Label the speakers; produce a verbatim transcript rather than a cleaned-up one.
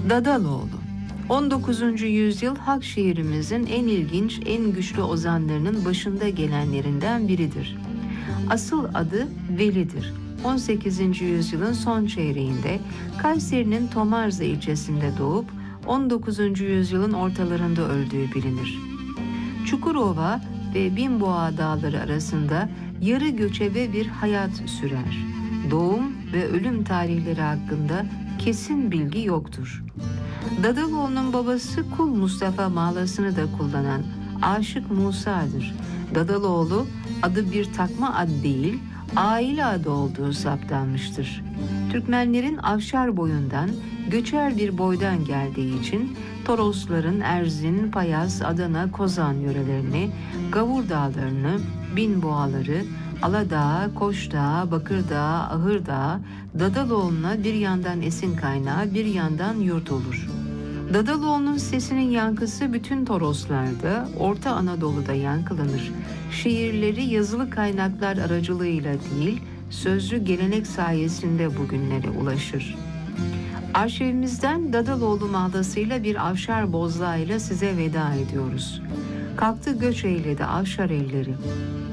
Speaker 1: Dadaloğlu on dokuzuncu yüzyıl Hakşehirimizin en ilginç, en güçlü ozanlarının başında gelenlerinden biridir. Asıl adı Veli'dir. on sekizinci yüzyılın son çeyreğinde Kayseri'nin Tomarza ilçesinde doğup on dokuzuncu yüzyılın ortalarında öldüğü bilinir. Çukurova ve Binboğa dağları arasında yarı göçebe bir hayat sürer. Doğum ve ölüm tarihleri hakkında kesin bilgi yoktur. Dadaloğlu'nun babası Kul Mustafa mahlasını da kullanan Aşık Musa'dır. Dadaloğlu adı bir takma ad değil, aile adı olduğu saptanmıştır. Türkmenlerin Afşar boyundan, göçer bir boydan geldiği için Torosların Erzin, Payas, Adana, Kozan yörelerini, Gavur dağlarını, Binboğaları, Aladağ, Koçdağ, Bakırdağ, Ahırdağ, Dadaloğlu'na bir yandan esin kaynağı, bir yandan yurt olur. Dadaloğlu'nun sesinin yankısı bütün Toroslarda, Orta Anadolu'da yankılanır. Şiirleri yazılı kaynaklar aracılığıyla değil, sözlü gelenek sayesinde bugünlere ulaşır. Arşivimizden Dadaloğlu mahlasıyla bir Afşar bozlağıyla size veda ediyoruz. Kalktı göç eyledi Afşar elleri.